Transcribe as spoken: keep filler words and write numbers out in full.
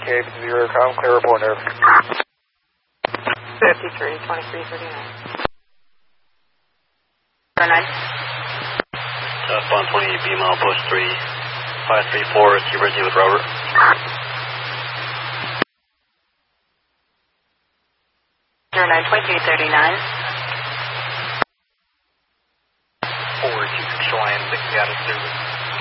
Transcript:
eight zero, com, clear report, nerve. fifty-three, twenty-three, thirty-nine. nine. Southbound twenty, B mile, push three, five three four, is you ready with Robert? zero nine, twenty-three, thirty-nine. four two six Lion, six out of service.